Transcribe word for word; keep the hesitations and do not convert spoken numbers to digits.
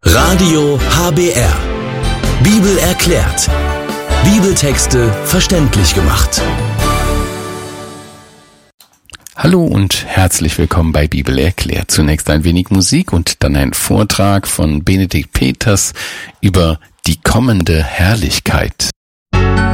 Radio H B R. Bibel erklärt. Bibeltexte verständlich gemacht. Hallo und herzlich willkommen bei Bibel erklärt. Zunächst ein wenig Musik und dann ein Vortrag von Benedikt Peters über die kommende Herrlichkeit.